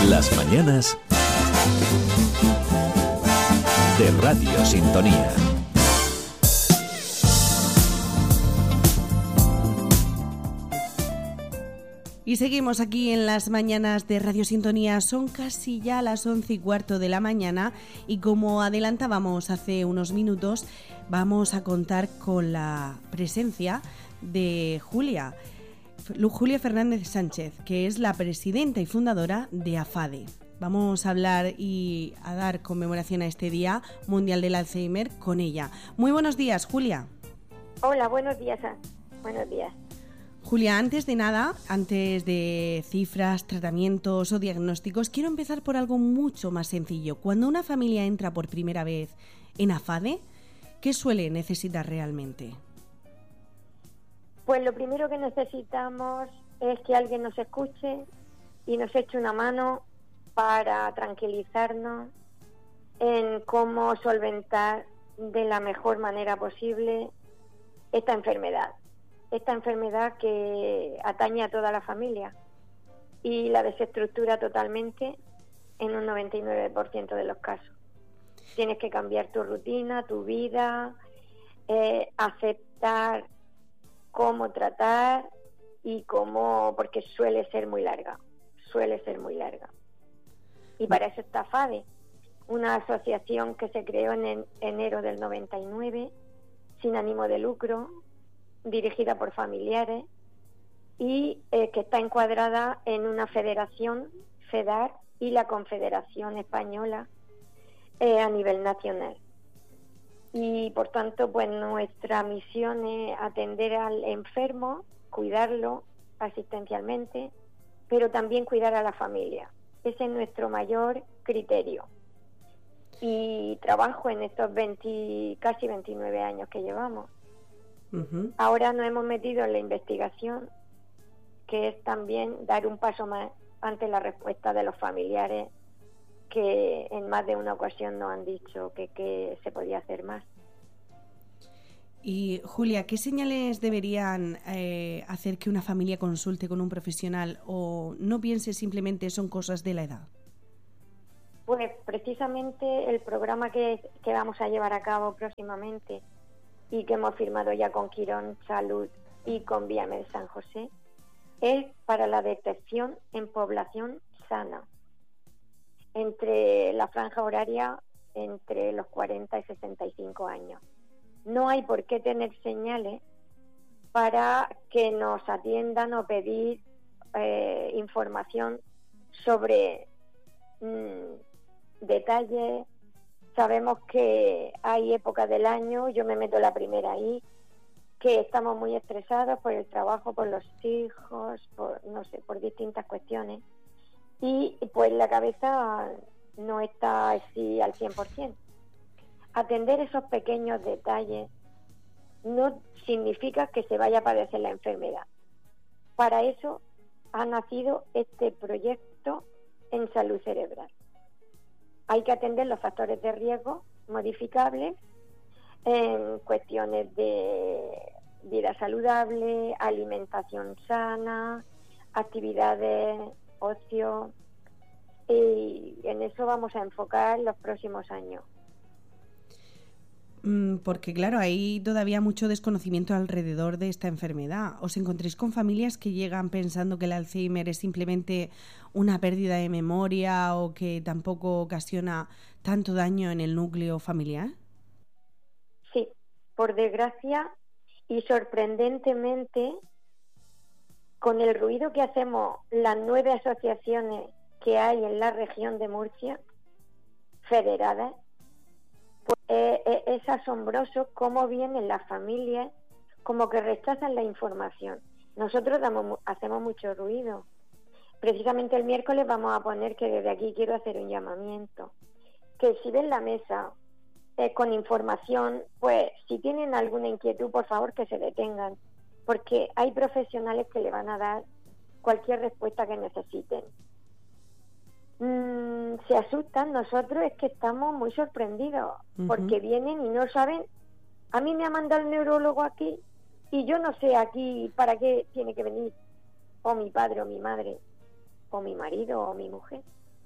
Las mañanas de Radio Sintonía. Y seguimos aquí en las mañanas de Radio Sintonía. Son casi ya las 11:15 de la mañana y como adelantábamos hace unos minutos, vamos a contar con la presencia de Julia Fernández Sánchez, que es la presidenta y fundadora de AFADE. Vamos a hablar y a dar conmemoración a este Día Mundial del Alzheimer con ella. Muy buenos días, Julia. Hola, buenos días. Buenos días. Julia, antes de nada, antes de cifras, tratamientos o diagnósticos, quiero empezar por algo mucho más sencillo. Cuando una familia entra por primera vez en AFADE, ¿qué suele necesitar realmente? Pues lo primero que necesitamos es que alguien nos escuche y nos eche una mano para tranquilizarnos en cómo solventar de la mejor manera posible esta enfermedad que atañe a toda la familia y la desestructura totalmente en un 99% de los casos. Tienes que cambiar tu rutina, tu vida, aceptar cómo tratar y cómo, porque suele ser muy larga. Y para eso está AFADE, una asociación que se creó en enero del 99, sin ánimo de lucro, dirigida por familiares y que está encuadrada en una federación, FEDAR, y la Confederación Española a nivel nacional. Y por tanto, pues nuestra misión es atender al enfermo, cuidarlo asistencialmente, pero también cuidar a la familia. Ese es nuestro mayor criterio. Y trabajo en estos casi 29 años que llevamos. Ahora nos hemos metido en la investigación, que es también dar un paso más ante la respuesta de los familiares que en más de una ocasión nos han dicho que se podía hacer más. Y Julia, ¿qué señales deberían hacer que una familia consulte con un profesional o no piense simplemente son cosas de la edad? Pues precisamente el programa que vamos a llevar a cabo próximamente y que hemos firmado ya con Quirón Salud y con Viamed San José, es para la detección en población sana, entre la franja horaria entre los 40 y 65 años. No hay por qué tener señales para que nos atiendan o pedir información sobre detalles. Sabemos que hay épocas del año, yo me meto la primera ahí, que estamos muy estresados por el trabajo, por los hijos, por distintas cuestiones. Y pues la cabeza no está así al 100%. Atender esos pequeños detalles no significa que se vaya a padecer la enfermedad. Para eso ha nacido este proyecto en salud cerebral. Hay que atender los factores de riesgo modificables en cuestiones de vida saludable, alimentación sana, actividades, ocio, y en eso vamos a enfocar los próximos años. Porque claro, hay todavía mucho desconocimiento alrededor de esta enfermedad. ¿Os encontréis con familias que llegan pensando que el Alzheimer es simplemente una pérdida de memoria o que tampoco ocasiona tanto daño en el núcleo familiar? Sí, por desgracia y sorprendentemente, con el ruido que hacemos las 9 asociaciones que hay en la región de Murcia, federadas, pues es asombroso cómo vienen las familias como que rechazan la información. Nosotros hacemos mucho ruido. Precisamente el miércoles vamos a poner que desde aquí quiero hacer un llamamiento. Que si ven la mesa con información, pues si tienen alguna inquietud, por favor que se detengan, porque hay profesionales que le van a dar cualquier respuesta que necesiten. Se asustan, nosotros es que estamos muy sorprendidos, porque vienen y no saben. A mí me ha mandado el neurólogo aquí y yo no sé aquí para qué tiene que venir o mi padre o mi madre o mi marido o mi mujer.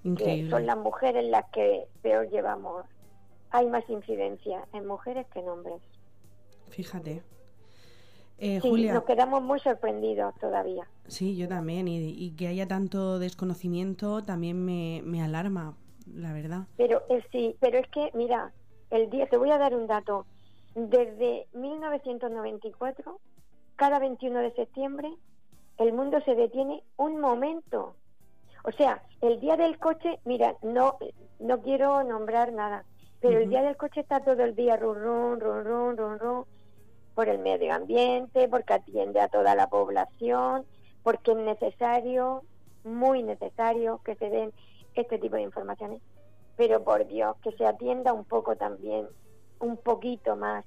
Increíble. Que son las mujeres las que peor llevamos. Hay más incidencia en mujeres que en hombres. Fíjate. Sí, Julia, nos quedamos muy sorprendidos todavía. sí, yo también, y que haya tanto desconocimiento también me alarma, la verdad. Pero sí, pero es que, mira, te voy a dar un dato. Desde 1994, cada 21 de septiembre, el mundo se detiene un momento. O sea, el día del coche, mira, no quiero nombrar nada, pero el día del coche está todo el día run, run, run, run, run, run, por el medio ambiente, porque atiende a toda la población, porque es necesario, muy necesario, que se den este tipo de informaciones. Pero por Dios, que se atienda un poco también, un poquito más,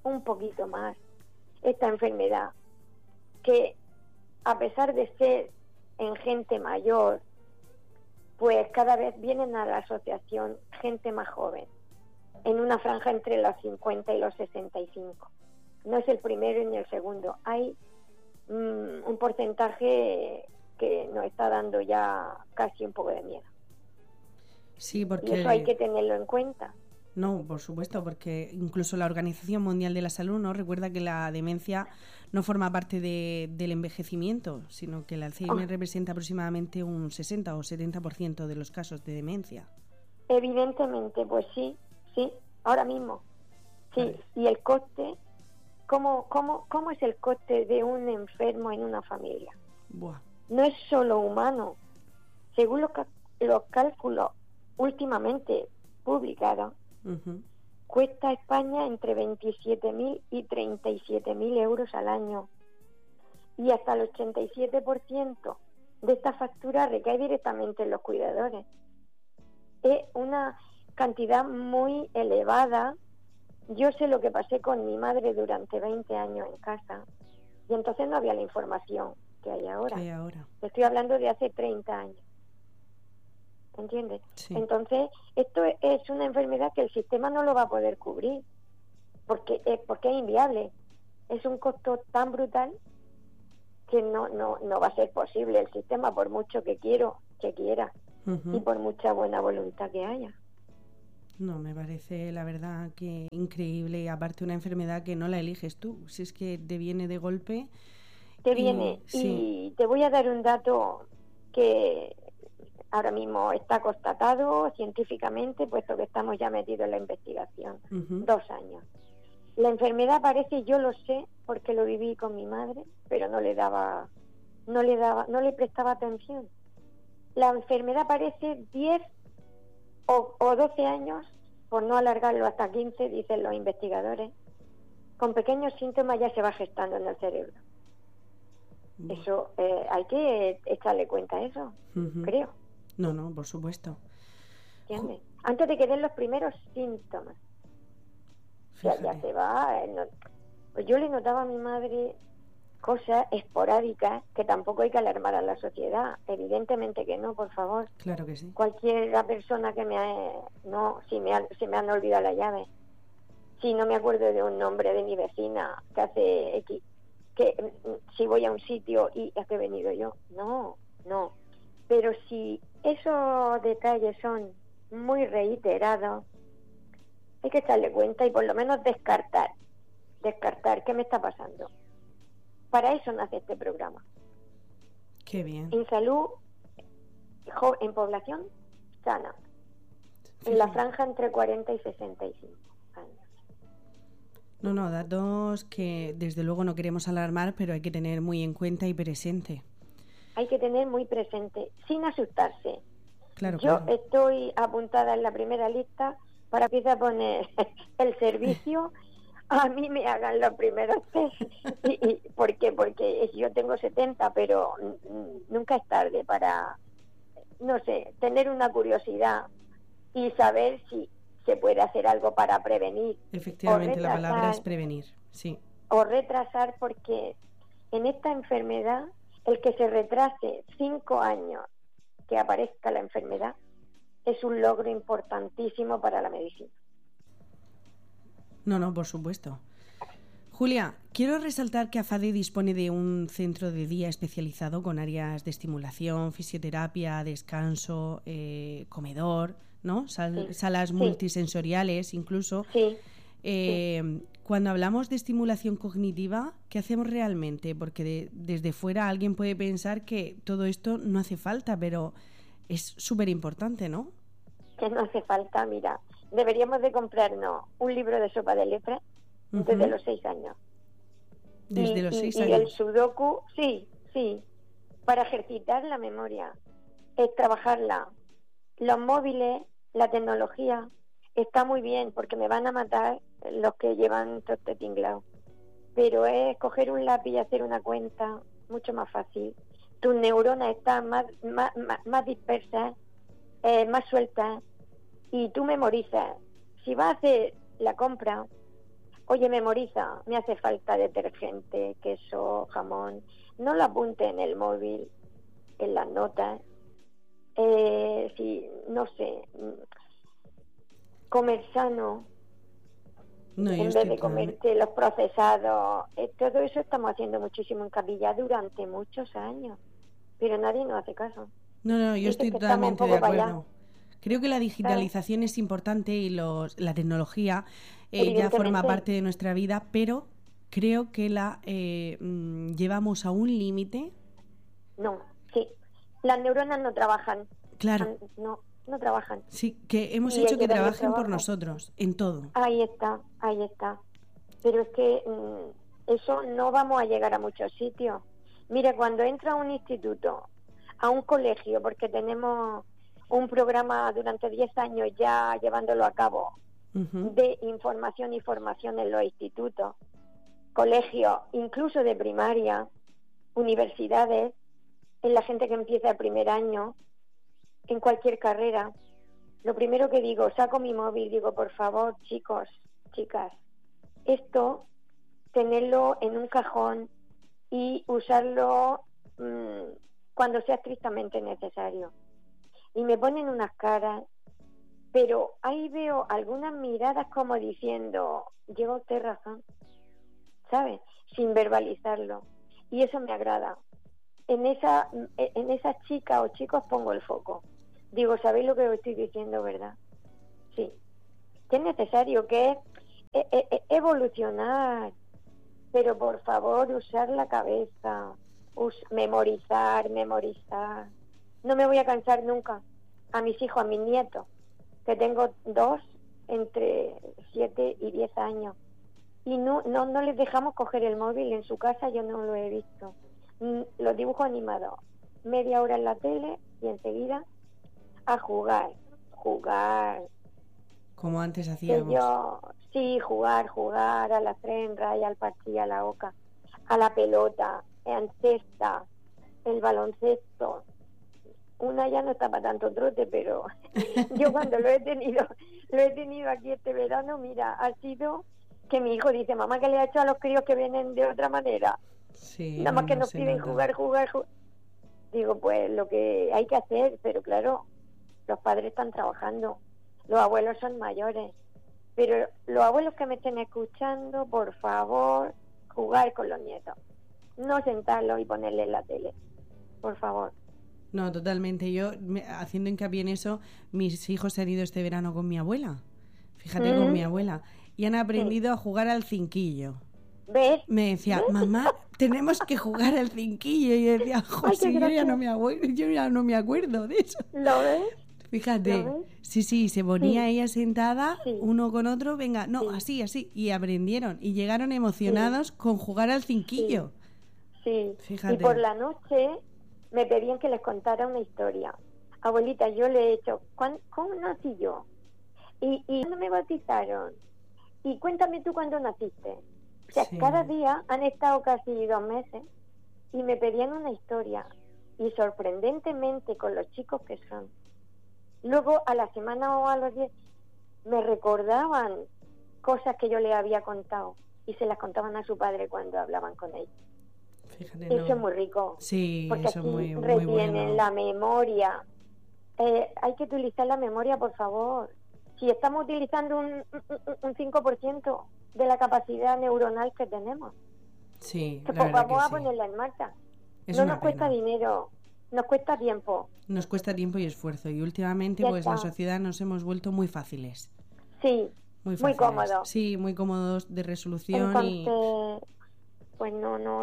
esta enfermedad, que a pesar de ser en gente mayor, pues cada vez vienen a la asociación gente más joven, en una franja entre los 50 y los 65. No es el primero ni el segundo. Hay un porcentaje que nos está dando ya casi un poco de miedo. Sí, porque... Y eso hay que tenerlo en cuenta. No, por supuesto, porque incluso la Organización Mundial de la Salud no recuerda que la demencia no forma parte del envejecimiento, sino que el Alzheimer representa aproximadamente un 60 o 70% de los casos de demencia. Evidentemente, pues sí, ahora mismo. Sí, vale. Y el coste, ¿cómo es el coste de un enfermo en una familia? Buah. No es solo humano. Según los cálculos últimamente publicados, cuesta a España entre 27.000 y 37.000 euros al año. Y hasta el 87% de esta factura recae directamente en los cuidadores. Es una cantidad muy elevada. Yo sé lo que pasé con mi madre durante 20 años en casa, y entonces no había la información que hay ahora. Estoy hablando de hace 30 años. ¿Entiendes? Sí. Entonces, esto es una enfermedad que el sistema no lo va a poder cubrir, porque es inviable. Es un costo tan brutal que no va a ser posible el sistema, por mucho que quiera, y por mucha buena voluntad que haya. No, me parece la verdad que increíble, y aparte una enfermedad que no la eliges tú, si es que te viene de golpe. Y te voy a dar un dato que ahora mismo está constatado científicamente, puesto que estamos ya metidos en la investigación. 2 años. La enfermedad aparece, yo lo sé, porque lo viví con mi madre, pero no le prestaba atención. La enfermedad aparece 10 o 12 años, por no alargarlo hasta 15, dicen los investigadores. Con pequeños síntomas ya se va gestando en el cerebro. Eso, hay que echarle cuenta a eso, creo. No, por supuesto. ¿Entiendes? Antes de que den los primeros síntomas. Ya se va. Pues yo le notaba a mi madre cosas esporádicas que tampoco hay que alarmar a la sociedad. Evidentemente que no, por favor. Claro que sí. Cualquier persona que se me han olvidado la llave. Si no me acuerdo de un nombre de mi vecina que hace X, que si voy a un sitio y a qué he venido yo. No. Pero si esos detalles son muy reiterados, hay que echarle cuenta y por lo menos descartar qué me está pasando. Para eso nace este programa. Qué bien. En salud, en población sana, en la franja entre 40 y 65 años. No, datos que desde luego no queremos alarmar, pero hay que tener muy en cuenta y presente. Hay que tener muy presente, sin asustarse. Claro. Estoy apuntada en la primera lista para empezar a poner el servicio. A mí me hagan los primeros test. ¿Por qué? Porque yo tengo 70, pero nunca es tarde para, tener una curiosidad y saber si se puede hacer algo para prevenir. Efectivamente, la palabra es prevenir, sí. O retrasar, porque en esta enfermedad, el que se retrase 5 años que aparezca la enfermedad es un logro importantísimo para la medicina. No, por supuesto. Julia, quiero resaltar que AFADE dispone de un centro de día especializado con áreas de estimulación, fisioterapia, descanso, comedor, ¿no? Salas multisensoriales incluso. Sí. Cuando hablamos de estimulación cognitiva, ¿qué hacemos realmente? Porque desde fuera alguien puede pensar que todo esto no hace falta, pero es súper importante, ¿no? Que no hace falta, mira, deberíamos de comprarnos un libro de sopa de letras desde los 6 años. Desde los 6 años. Y el sudoku, sí, para ejercitar la memoria, es trabajarla. Los móviles, la tecnología, está muy bien porque me van a matar los que llevan todo este tinglado. Pero es coger un lápiz y hacer una cuenta mucho más fácil. Tus neuronas están más dispersas, más sueltas, y tú memorizas. Si vas a hacer la compra, oye, memoriza, me hace falta detergente, queso, jamón. No lo apunte en el móvil, en las notas. No sé, comer sano, en vez de comerte los procesados. Todo eso estamos haciendo muchísimo en Capilla durante muchos años, pero nadie nos hace caso. No, yo estoy totalmente de acuerdo. Creo que la digitalización es importante y la tecnología ya forma parte de nuestra vida, pero creo que la llevamos a un límite. No, sí. Las neuronas no trabajan. Claro. No trabajan. Sí, que hemos hecho que trabajen por nosotros, en todo. Ahí está. Pero es que eso no vamos a llegar a muchos sitios. Mira, cuando entra a un instituto, a un colegio, porque tenemos un programa durante 10 años ya llevándolo a cabo, de información y formación en los institutos, colegios, incluso de primaria, universidades, en la gente que empieza el primer año, en cualquier carrera. Lo primero que digo, saco mi móvil, digo, por favor, chicos, chicas, esto, tenerlo en un cajón y usarlo cuando sea estrictamente necesario. Y me ponen unas caras, pero ahí veo algunas miradas como diciendo, lleva usted razón, ¿sabes? Sin verbalizarlo. Y eso me agrada. En esa chica o chicos pongo el foco. Digo, ¿sabéis lo que os estoy diciendo, verdad? Sí. Que es necesario, que es evolucionar, pero por favor usar la cabeza, memorizar. No me voy a cansar nunca. A mis hijos, a mis nietos, que tengo 2 entre 7 y 10 años. Y no les dejamos coger el móvil en su casa, yo no lo he visto. Los dibujos animados, media hora en la tele y enseguida a jugar. Como antes hacíamos. Jugar a la frenra y al parchís, a la oca, a la pelota, en cesta, el baloncesto. Una ya no está para tanto trote, pero yo cuando lo he tenido aquí este verano, mira, ha sido que mi hijo dice, mamá, ¿qué le ha hecho a los críos que vienen de otra manera? Sí, nada más que nos piden jugar. Digo, pues lo que hay que hacer, pero claro, los padres están trabajando, los abuelos son mayores, pero los abuelos que me estén escuchando, por favor, jugar con los nietos, no sentarlos y ponerles la tele, por favor. No, totalmente. Yo, haciendo hincapié en eso, mis hijos se han ido este verano con mi abuela, fíjate, con mi abuela, y han aprendido a jugar al cinquillo. ¿Ves? Me decía, mamá, tenemos que jugar al cinquillo. Y yo decía, José, yo ya no me acuerdo de eso. ¿Lo ves? Fíjate, ¿Lo ves? Sí, se ponía ella sentada, Sí. uno con otro, venga, no, así, y aprendieron, y llegaron emocionados con jugar al cinquillo. Sí, fíjate. Y por la noche me pedían que les contara una historia. Abuelita, yo le he hecho, ¿cómo nací yo? ¿Y cuándo me bautizaron? Y cuéntame tú cuándo naciste. O sea, cada día han estado casi 2 meses y me pedían una historia. Y sorprendentemente, con los chicos que son, luego a la semana o a los 10 me recordaban cosas que yo les había contado y se las contaban a su padre cuando hablaban con él. Fíjate, eso es muy rico. Sí, porque eso así es muy retienen bueno. la memoria. Hay que utilizar la memoria, por favor. Si estamos utilizando un 5% de la capacidad neuronal que tenemos, Sí, Pues la verdad vamos que a sí. ponerla en marcha. Es No una nos cuesta pena. dinero, nos cuesta tiempo. Nos cuesta tiempo y esfuerzo y últimamente Ya pues la está. sociedad nos hemos vuelto muy fáciles. Sí, Muy muy fáciles. cómodo. Sí, muy cómodos de resolución y Entonces, pues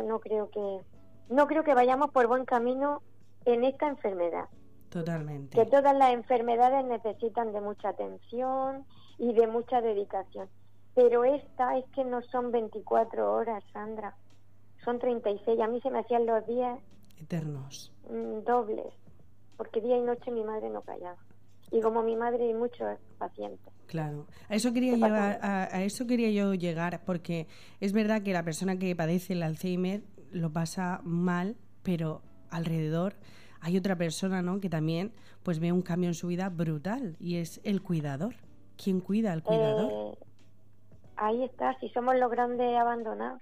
no creo que vayamos por buen camino en esta enfermedad. Que totalmente. todas las enfermedades necesitan de mucha atención y de mucha dedicación. Pero esta es que no son 24 horas, Sandra. Son 36. A mí se me hacían los días Eternos. dobles. Porque día y noche mi madre no callaba. Y como mi madre hay muchos pacientes. Claro, a eso quería ¿Qué pasa? llevar, a eso quería yo llegar, porque es verdad que la persona que padece el Alzheimer lo pasa mal, pero alrededor hay otra persona, ¿no?, que también pues ve un cambio en su vida brutal y es el cuidador. ¿Quién cuida al cuidador? Ahí está, si somos los grandes abandonados.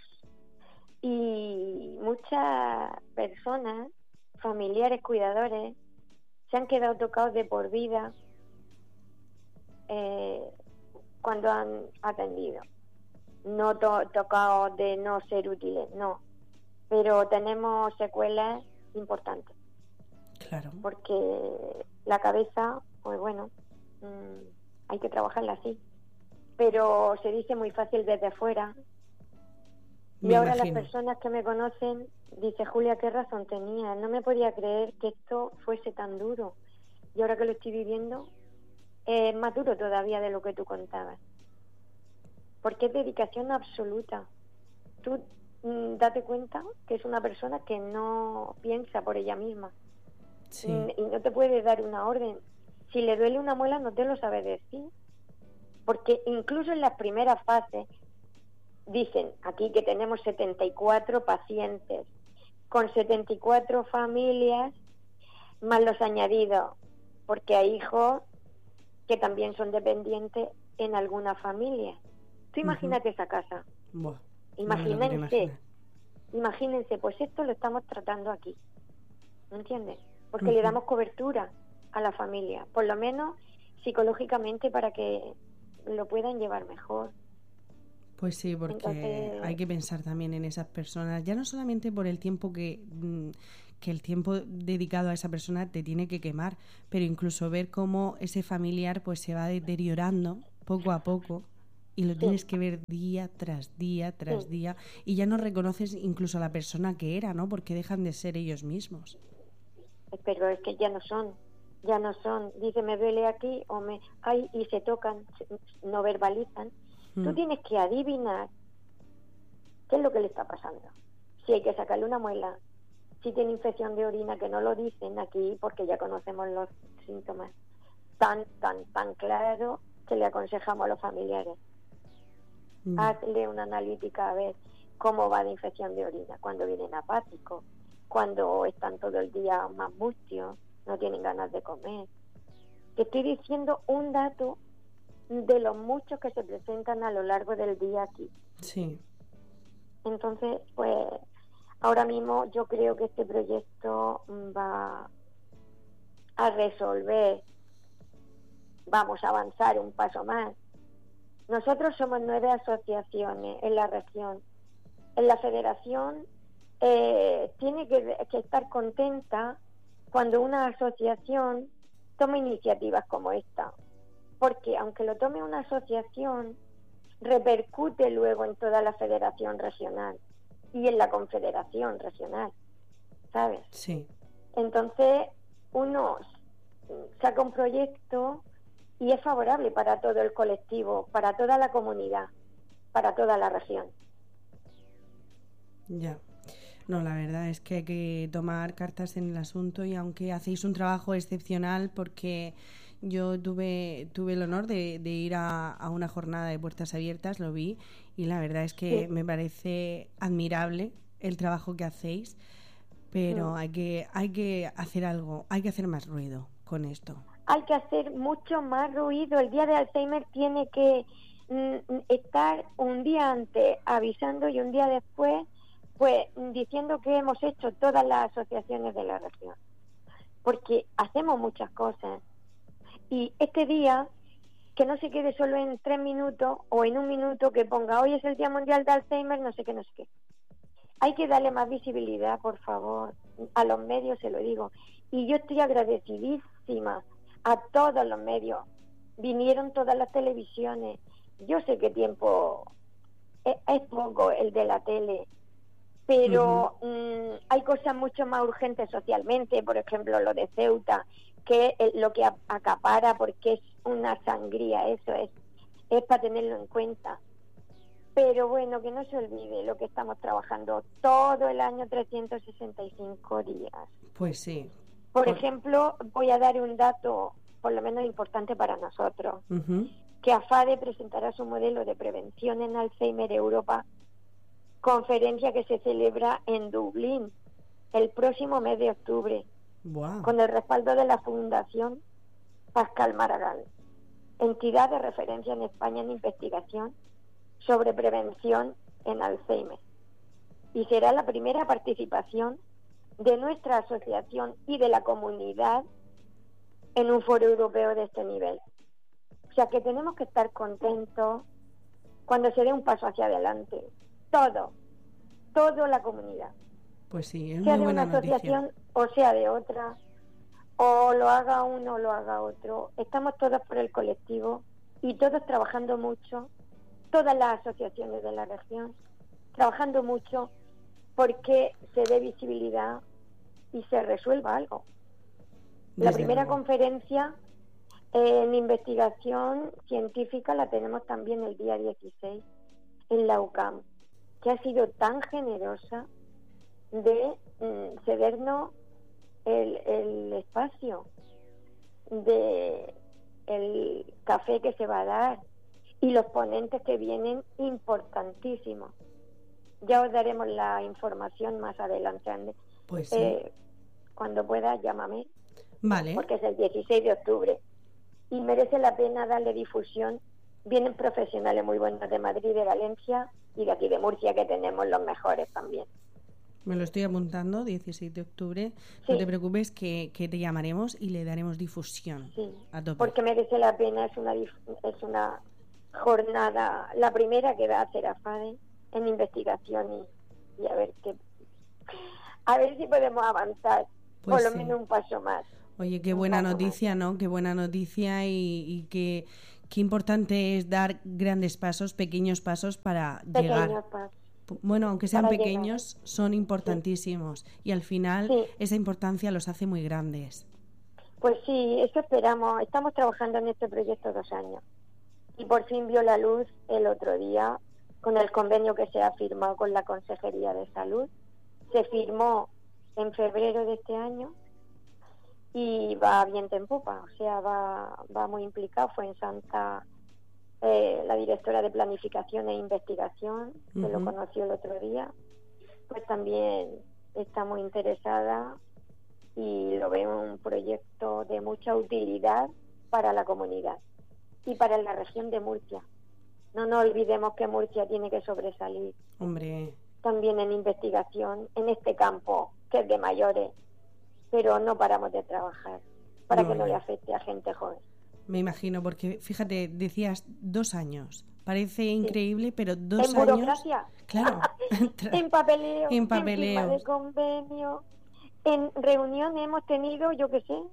Y muchas personas, familiares, cuidadores, se han quedado tocados de por vida cuando han atendido. No tocados de no ser útiles, no. Pero tenemos secuelas importantes. Claro. Porque la cabeza, pues bueno, hay que trabajarla así. Pero se dice muy fácil desde fuera. Y Me ahora imagino. las personas que me conocen dicen, Julia, qué razón tenía. No me podía creer que esto fuese tan duro. Y ahora que lo estoy viviendo, es más duro todavía de lo que tú contabas. Porque es dedicación absoluta. Tú date cuenta que es una persona que no piensa por ella misma. Sí. Y no te puede dar una orden. Si le duele una muela no te lo sabe decir. Porque incluso en las primeras fases dicen aquí que tenemos 74 pacientes con 74 familias más los añadidos, porque hay hijos que también son dependientes en alguna familia. Tú imagínate esa casa. Buah, no me lo quiero Imagínense, pues esto lo estamos tratando aquí. ¿Me entiendes? Porque Ujú. le damos cobertura a la familia, por lo menos psicológicamente, para que lo puedan llevar mejor. Pues sí, porque Entonces, hay que pensar también en esas personas, ya no solamente por el tiempo que el tiempo dedicado a esa persona te tiene que quemar, pero incluso ver cómo ese familiar pues se va deteriorando poco a poco y lo sí, tienes que ver día tras día tras sí. día y ya no reconoces incluso a la persona que era, ¿no? Porque dejan de ser ellos mismos. Pero es que ya no son. Dice, me duele aquí y se tocan, no verbalizan. Tú tienes que adivinar qué es lo que le está pasando. Si hay que sacarle una muela, si tiene infección de orina, que no lo dicen aquí porque ya conocemos los síntomas. Tan claro que le aconsejamos a los familiares. Hazle una analítica a ver cómo va de infección de orina, cuando vienen apáticos, cuando están todo el día más mustios, no tienen ganas de comer. Te estoy diciendo un dato de los muchos que se presentan a lo largo del día aquí. Sí. Entonces, pues, ahora mismo yo creo que este proyecto va a resolver, vamos a avanzar un paso más. Nosotros somos 9 asociaciones en la región. En la federación tiene que estar contenta cuando una asociación toma iniciativas como esta. Porque aunque lo tome una asociación, repercute luego en toda la federación regional y en la confederación regional, ¿sabes? Sí. Entonces, uno saca un proyecto y es favorable para todo el colectivo, para toda la comunidad, para toda la región. Ya. No, la verdad es que hay que tomar cartas en el asunto y aunque hacéis un trabajo excepcional, porque yo tuve el honor de ir a una jornada de puertas abiertas, lo vi, y la verdad es que Sí. me parece admirable el trabajo que hacéis, pero hay que hacer algo, hay que hacer más ruido con esto. Hay que hacer mucho más ruido. El día de Alzheimer tiene que estar un día antes avisando y un día después pues diciendo que hemos hecho todas las asociaciones de la región, porque hacemos muchas cosas. Y este día, que no se quede solo en 3 minutos o en 1 minuto, que ponga hoy es el Día Mundial de Alzheimer, no sé qué. hay que darle más visibilidad, por favor, a los medios, se lo digo. Y yo estoy agradecidísima a todos los medios. Vinieron todas las televisiones. Yo sé que tiempo es poco el de la tele, pero hay cosas mucho más urgentes socialmente, por ejemplo, lo de Ceuta, que es lo que acapara, porque es una sangría, eso es para tenerlo en cuenta. Pero bueno, que no se olvide lo que estamos trabajando todo el año, 365 días. Pues sí. Por ejemplo, voy a dar un dato, por lo menos importante para nosotros, que AFADE presentará su modelo de prevención en Alzheimer Europa, conferencia que se celebra en Dublín el próximo mes de octubre, con el respaldo de la Fundación Pascal Maragall, entidad de referencia en España en investigación sobre prevención en Alzheimer. Y será la primera participación de nuestra asociación y de la comunidad en un foro europeo de este nivel. O sea que tenemos que estar contentos cuando se dé un paso hacia adelante. Toda la comunidad. Pues sí, es sea muy de buena una asociación noticia. o sea de otra, o lo haga uno o lo haga otro. Estamos todos por el colectivo y todos trabajando mucho, todas las asociaciones de la región, trabajando mucho porque se dé visibilidad y se resuelva algo. La primera conferencia en investigación científica la tenemos también el día 16 en la UCAM, que ha sido tan generosa de cedernos el espacio de el café que se va a dar y los ponentes que vienen importantísimos. Ya os daremos la información más adelante, Ande. Pues sí. Cuando puedas, llámame. Vale. Porque es el 16 de octubre. Y merece la pena darle difusión. Vienen profesionales muy buenos de Madrid, de Valencia y de aquí de Murcia, que tenemos los mejores también. Me lo estoy apuntando, 16 de octubre. Sí. No te preocupes que te llamaremos y le daremos difusión. Sí, a tope. porque merece la pena. Es una jornada, la primera que va a hacer AFADE en investigación y a ver si podemos avanzar, pues por lo sí. menos un paso más. Oye, qué buena noticia, ¿no? Qué buena noticia y qué importante es dar grandes pasos, pequeños pasos para llegar. Pasos. Bueno, aunque sean Para pequeños, llegar. son importantísimos. Sí. Y al final sí. esa importancia los hace muy grandes. Pues sí, eso esperamos. Estamos trabajando en este proyecto 2 años. Y por fin vio la luz el otro día con el convenio que se ha firmado con la Consejería de Salud. Se firmó en febrero de este año y va viento en popa, o sea, va muy implicado. Fue en Santa la directora de Planificación e Investigación, que lo conoció el otro día, pues también está muy interesada y lo veo un proyecto de mucha utilidad para la comunidad y para la región de Murcia. No nos olvidemos que Murcia tiene que sobresalir. Hombre. También en investigación, en este campo, que es de mayores, pero no paramos de trabajar para que no le afecte a gente joven. Me imagino, porque fíjate, decías 2 años. Parece increíble, pero 2 años... En burocracia. Claro. En papeleo. En papeleo. En firma de convenio. En reunión hemos tenido, yo qué sé,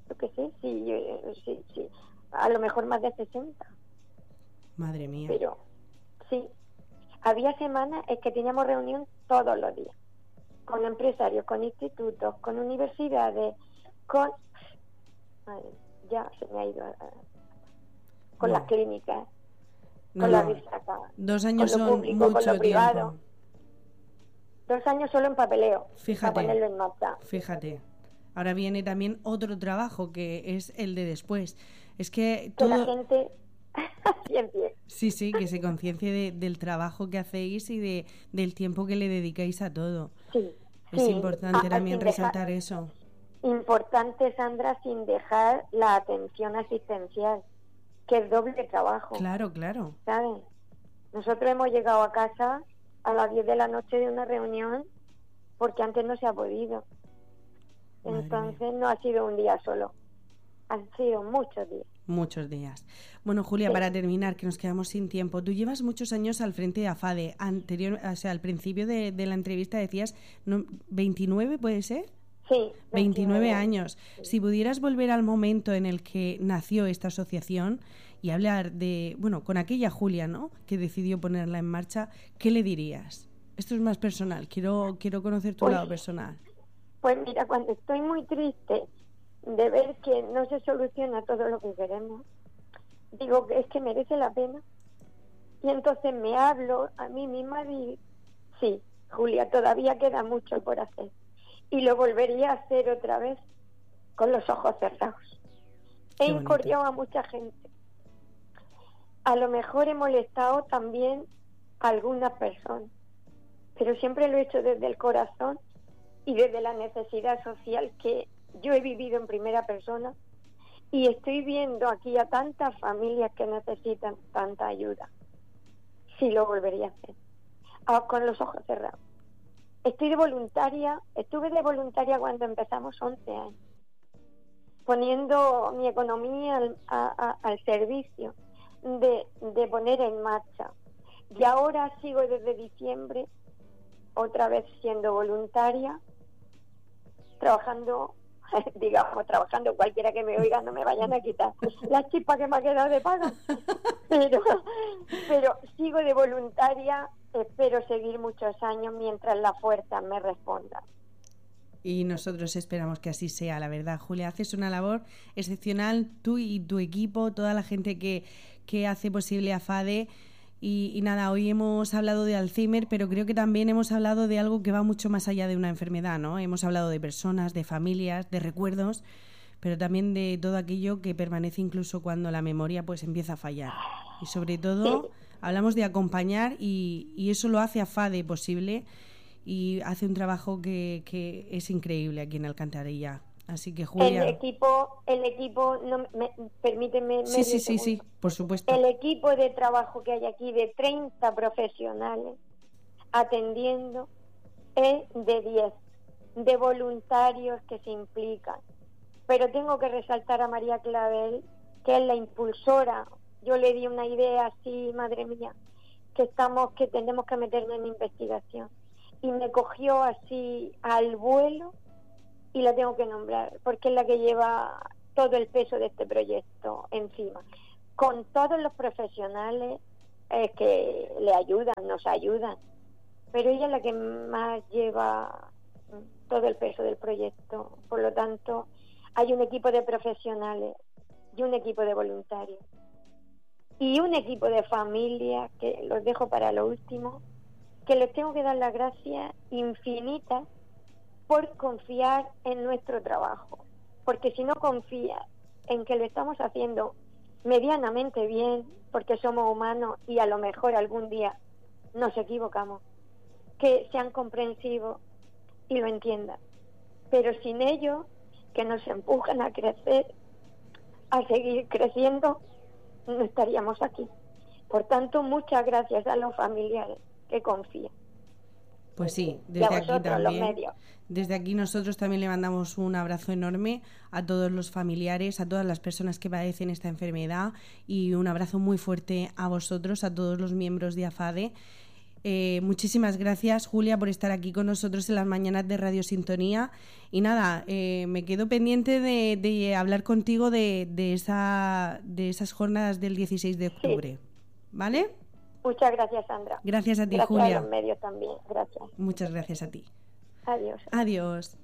sí, a lo mejor más de 60. Madre mía. Pero, sí. Había semanas en que teníamos reunión todos los días. Con empresarios, con institutos, con universidades, con... Madre, ya se me ha ido... con las clínicas, con la risaca. 2 años con lo son público, mucho con lo privado. tiempo. 2 años solo en papeleo. Fíjate. Para ponerlo en nota. Fíjate. Ahora viene también otro trabajo que es el de después. Es que todo... todo... la gente... Sí, que se conciencie del trabajo que hacéis y del tiempo que le dedicáis a todo. Sí. Es importante también resaltar eso. Importante, Sandra, sin dejar la atención asistencial, que es doble trabajo. Claro. ¿Sabes? Nosotros hemos llegado a casa a las 10 de la noche de una reunión porque antes no se ha podido. Entonces no ha sido un día solo, han sido muchos días. Muchos días. Bueno, Julia, para terminar, que nos quedamos sin tiempo, tú llevas muchos años al frente de AFADE. Al principio de la entrevista decías, ¿no, 29 puede ser? Sí. 29 años. Sí. Si pudieras volver al momento en el que nació esta asociación y hablar de, con aquella Julia, ¿no?, que decidió ponerla en marcha, ¿qué le dirías? Esto es más personal, quiero conocer tu lado personal. Pues mira, cuando estoy muy triste de ver que no se soluciona todo lo que queremos, digo que es que merece la pena. Y entonces me hablo a mí misma y sí, Julia, todavía queda mucho por hacer. Y lo volvería a hacer otra vez con los ojos cerrados. He incordiado a mucha gente. A lo mejor he molestado también a algunas personas, pero siempre lo he hecho desde el corazón y desde la necesidad social que yo he vivido en primera persona, y estoy viendo aquí a tantas familias que necesitan tanta ayuda. Sí, lo volvería a hacer, con los ojos cerrados. Estuve de voluntaria cuando empezamos 11 años, poniendo mi economía al servicio de poner en marcha. Y ahora sigo desde diciembre, otra vez siendo voluntaria, trabajando cualquiera que me oiga, no me vayan a quitar la chispa que me ha quedado de paga, pero sigo de voluntaria. Espero seguir muchos años mientras la fuerza me responda. Y nosotros esperamos que así sea, la verdad. Julia, haces una labor excepcional, tú y tu equipo, toda la gente que hace posible AFADE. Y nada, hoy hemos hablado de Alzheimer, pero creo que también hemos hablado de algo que va mucho más allá de una enfermedad, ¿no? Hemos hablado de personas, de familias, de recuerdos, pero también de todo aquello que permanece incluso cuando la memoria pues empieza a fallar. Y sobre todo hablamos de acompañar y eso lo hace AFADE posible y hace un trabajo que es increíble aquí en Alcantarilla. Así que, Julia... El equipo permíteme... Sí, por supuesto. El equipo de trabajo que hay aquí de 30 profesionales atendiendo es de 10, de voluntarios que se implican. Pero tengo que resaltar a María Clavel, que es la impulsora. Yo le di una idea así, madre mía, que tenemos que meternos en investigación. Y me cogió así al vuelo y la tengo que nombrar, porque es la que lleva todo el peso de este proyecto encima. Con todos los profesionales que le ayudan, nos ayudan, pero ella es la que más lleva todo el peso del proyecto. Por lo tanto, hay un equipo de profesionales y un equipo de voluntarios y un equipo de familia, que los dejo para lo último, que les tengo que dar las gracias infinitas por confiar en nuestro trabajo, porque si no confías en que lo estamos haciendo medianamente bien, porque somos humanos y a lo mejor algún día nos equivocamos, que sean comprensivos y lo entiendan, pero sin ellos, que nos empujan a crecer, a seguir creciendo, no estaríamos aquí. Por tanto, muchas gracias a los familiares que confían. Pues sí, desde aquí también. Desde aquí nosotros también le mandamos un abrazo enorme a todos los familiares, a todas las personas que padecen esta enfermedad, y un abrazo muy fuerte a vosotros, a todos los miembros de AFADE. Muchísimas gracias, Julia, por estar aquí con nosotros en las mañanas de Radio Sintonía. Y nada, me quedo pendiente de hablar contigo de esas jornadas del 16 de octubre. Sí. ¿Vale? Muchas gracias, Sandra. Gracias a ti, gracias Julia. A los medios también. Gracias. Muchas gracias a ti. Adiós. Adiós.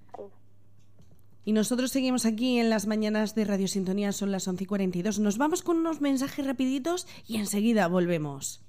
Y nosotros seguimos aquí en las mañanas de Radio Sintonía, son las 11:42. Nos vamos con unos mensajes rapiditos y enseguida volvemos.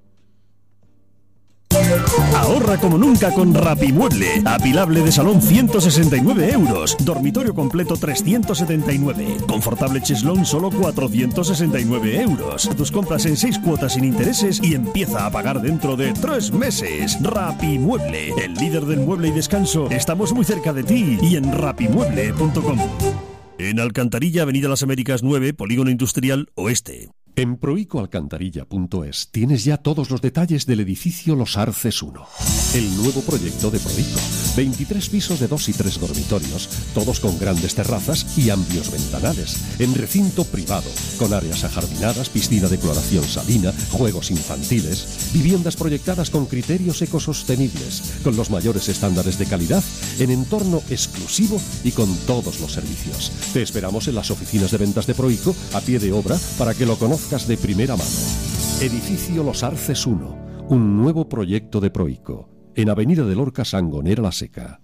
Ahorra como nunca con Rapimueble. Apilable de salón 169 euros. Dormitorio completo 379. Confortable cheslón solo 469 euros. Tus compras en 6 cuotas sin intereses y empieza a pagar dentro de 3 meses. Rapimueble, el líder del mueble y descanso. Estamos muy cerca de ti y en rapimueble.com. En Alcantarilla, Avenida Las Américas 9, Polígono Industrial Oeste. En proicoalcantarilla.es tienes ya todos los detalles del edificio Los Arces 1, el nuevo proyecto de Proico. 23 pisos de 2 y 3 dormitorios, todos con grandes terrazas y amplios ventanales, en recinto privado, con áreas ajardinadas, piscina de cloración salina, juegos infantiles, viviendas proyectadas con criterios ecosostenibles, con los mayores estándares de calidad, en entorno exclusivo y con todos los servicios. Te esperamos en las oficinas de ventas de Proico, a pie de obra, para que lo conozcas de primera mano. Edificio Los Arces 1, un nuevo proyecto de Proico, en Avenida de Lorca, Sangonera La Seca.